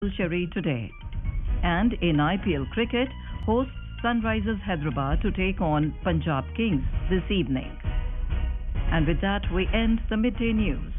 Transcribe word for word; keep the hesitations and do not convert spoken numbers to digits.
Sherry today. And in I P L cricket, hosts Sunrisers Hyderabad to take on Punjab Kings this evening. And with that, we end the midday news.